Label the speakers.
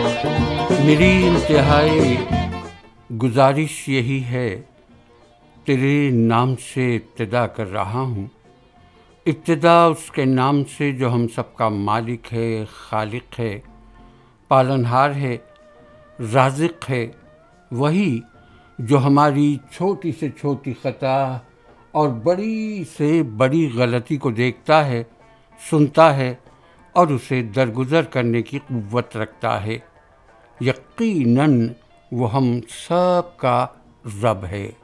Speaker 1: मेरी इंतहाई गुजारिश यही है, तेरे नाम से इब्तिदा कर रहा हूँ। इब्तिदा उसके नाम से जो हम सबका मालिक है, खालिक है, पालनहार है, राज़िक है। वही जो हमारी छोटी से छोटी ख़ता और बड़ी से बड़ी गलती को देखता है, सुनता है और उसे दरगुज़र करने की क़ुव्वत रखता है। यकीनन वो हम सब का रब है।